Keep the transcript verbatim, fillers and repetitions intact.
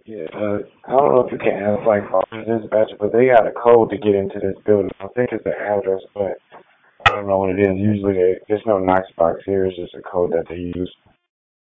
Yeah, uh, I don't know if you can ask like officers dispatch, but they got a code to get into this building. I think it's the address, but I don't know what it is. Usually, they, there's no Knox box here. It's just a code that they use.